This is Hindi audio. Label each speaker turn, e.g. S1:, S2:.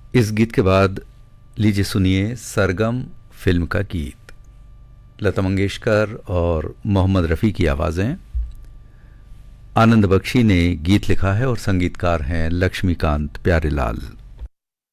S1: इस गीत के बाद लीजिए सुनिए सरगम फिल्म का गीत। लता मंगेशकर और मोहम्मद रफ़ी की आवाज़ें। आनंद बख्शी ने गीत लिखा है और संगीतकार हैं लक्ष्मीकांत प्यारेलाल।